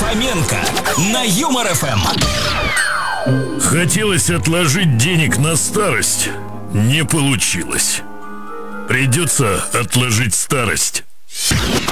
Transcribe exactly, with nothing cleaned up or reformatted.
Фоменко на Юмор эф эм. Хотелось отложить денег на старость, не получилось. Придется отложить старость.